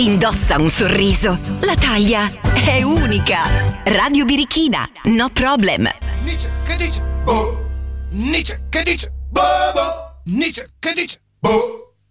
indossa un sorriso, la taglia è unica. Radio Birichina, no problem. Nietzsche che dice, boh. Nietzsche che dice, boh, boh. Nietzsche che dice, boh.